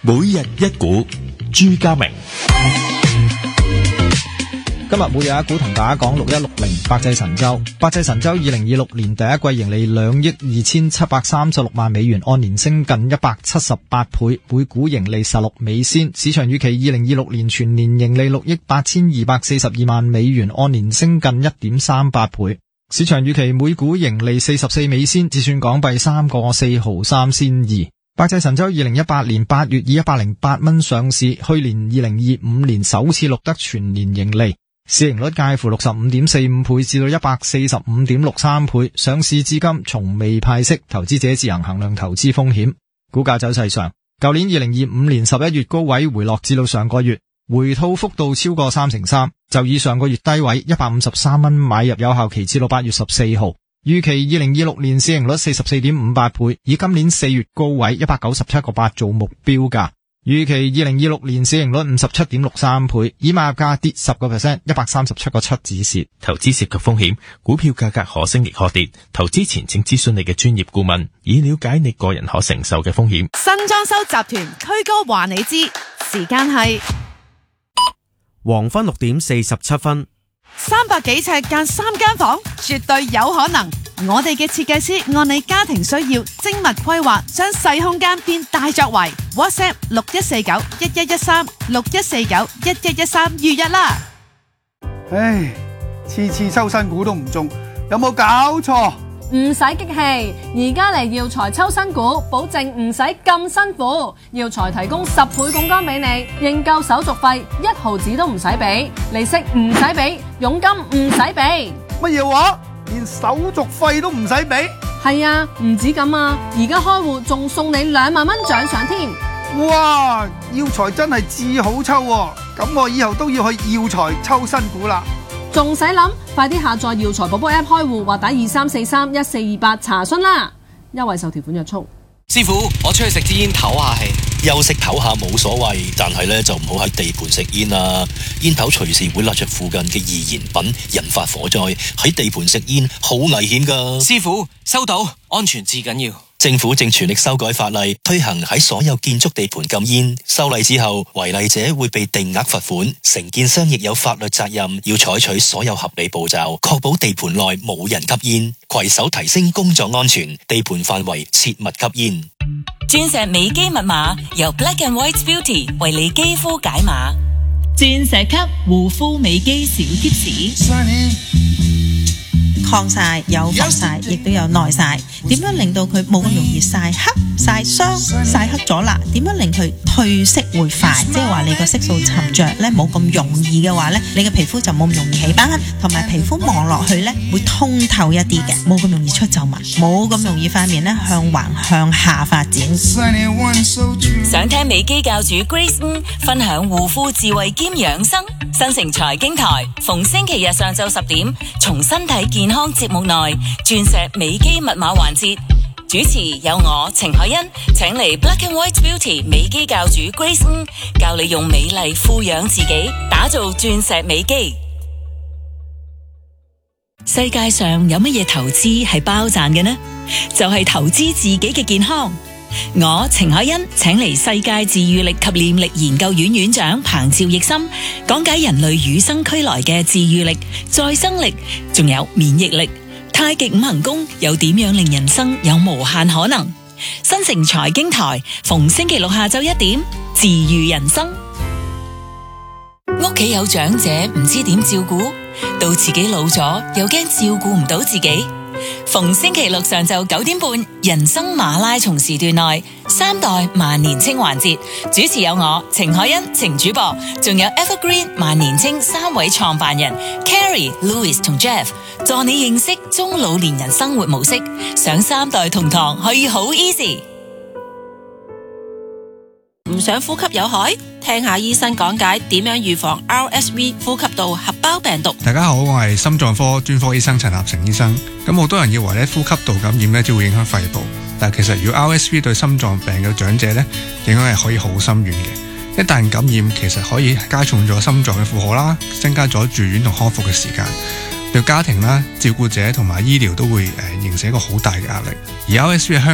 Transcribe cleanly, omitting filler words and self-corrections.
每日一股，朱家明。 今日每日一股同大家講6160百濟神州。百濟神州2026年第一季盈利2億2736萬美元，按年升近178倍，每股盈利16美仙。市場預期2026年全年盈利6億8242萬美元，按年升近 1.38倍。市場預期每股盈利44美仙，折算港幣3個4毫3仙2。百濟神州2018年8月以108蚊上市，去年2025年首次錄得全年盈利。市盈率介乎 65.45 倍至到 145.63 倍，上市至今從未派息，投資者自行衡量投資風險。股價走勢上，舊年2025年11月高位回落至到上個月，回吐幅度超過3%，就以上個月低位153蚊買入，有效期至到8月14號。預期2026年市盈率 44.58 倍，以今年4月高位 197.8 做目標價。預期2026年市盈率 57.63 倍，以買入價跌 10%， 137.7 止蝕。 投資涉及風險，股票價格可升亦可跌，投資前請諮詢你嘅專業顧問，以了解你個人可承受嘅風險。 新裝修集團區哥話你知，時間係黃昏6點47分。 300幾尺間3間房，絕對有可能。我哋嘅設計師按你家庭需要精密規劃，將細空間變大作為。WhatsApp 61491113 61491113預約啦。 唉，次次抽新股都唔中，有冇搞錯？ 唔使激氣，而家嚟耀才抽新股，保證唔使咁辛苦。耀才提供10倍槓桿俾你，認購手續費1毫子都唔使俾，利息唔使俾，佣金唔使俾。 乜嘢話？連手續費都唔使俾？ 係啊，唔止咁啊，而家開戶仲送你2萬蚊獎賞添。 哇！耀才真係至好抽喎，咁我以後都要去耀才抽新股啦。 仲使諗？快啲下載耀才寶寶 App 開戶或打23431428查詢啦。優惠受條款約束。 師傅，我出去食支煙唞下氣。 休息唞下冇所謂，但係咧就唔好喺地盤食煙啦。煙頭隨時會焫着附近嘅易燃品，引發火災。喺地盤食煙好危險噶。 師傅，收到，安全至緊要。 政府正全力修改法例，推行喺所有建築地盤禁煙。修例之後，違例者會被定額罰款，承建商亦有法律責任，要採取所有合理步驟，確保地盤內冇人吸煙，攜手提升工作安全，地盤範圍切勿吸煙。 鑽石美肌密碼由 Black and White Beauty 為你肌膚解碼，鑽石級護膚美肌小貼士。 抗曬有防曬，亦都有耐曬。點樣令到佢冇咁容易曬黑、曬傷、曬黑咗啦？點樣令佢褪色會快？即係話你個色素沉着咧冇咁容易嘅話咧，你嘅皮膚就冇咁容易起斑，同埋皮膚望落去咧會通透一啲嘅，冇咁容易出皺紋，冇咁容易塊面咧向橫向下發展。 想聽美肌教主 Grace 分享護膚智慧兼養生，新城財經台逢星期日上晝10點，從身體健康節目內鑽石美肌密碼環節，主持有我程海欣，請嚟 Black and White Beauty 美肌教主 Grace 教你用美麗富養自己，打造鑽石美肌。世界上有乜嘢投資係包賺嘅呢？就係投資自己嘅健康。我程海欣請嚟世界治癒力及念力研究院院長彭趙奕森，講解人類與生俱來嘅治癒力、再生力，仲有免疫力。太極五行功又點樣令人生有無限可能？新城財經台逢星期六下晝1點，治癒人生。屋企有長者唔知點照顧，到自己老咗又驚照顧唔到自己。逢星期六上晝9點半，人生馬拉松時段內3代萬年青環節，主持有我程海欣、程主播，仲有 Evergreen 萬年青3位創辦人 Carrie、Louis 同 Jeff， 助你認識中老年人生活模式，上3代同堂可以好 easy。 唔想呼吸有害？聽下醫生講解點樣預防 RSV 呼吸道合胞病毒。 大家好，我係心臟科專科醫生陳立成醫生。咁好多人以為咧呼吸道感染咧只會影響肺部，但其實如果 RSV 對心臟病嘅長者咧，影響係可以好深遠嘅。一旦感染，其實可以加重咗心臟嘅負荷啦，增加咗住院同康復嘅時間。對家庭啦、照顧者同埋醫療都會形成一個好大嘅壓力。而 RSV 喺香